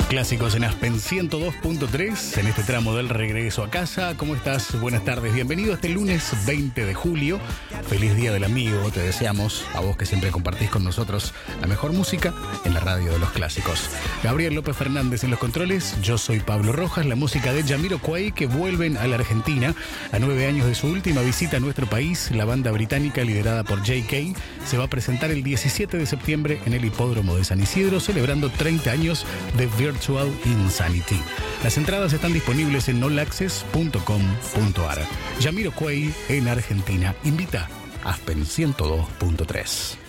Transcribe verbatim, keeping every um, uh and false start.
Clásicos en Aspen ciento dos punto tres, en este tramo del regreso a casa. ¿Cómo estás? Buenas tardes, bienvenido a este lunes veinte de julio. Feliz Día del Amigo, te deseamos, a vos que siempre compartís con nosotros la mejor música en la radio de los clásicos. Gabriel López Fernández en los controles, yo soy Pablo Rojas, la música de Jamiroquai, que vuelven a la Argentina. A nueve años de su última visita a nuestro país, la banda británica liderada por J K se va a presentar el diecisiete de septiembre en el Hipódromo de San Isidro, celebrando treinta años de Virtual Insanity. Las entradas están disponibles en all access punto com punto a r. Jamiroquai en Argentina invita a Aspen ciento dos punto tres.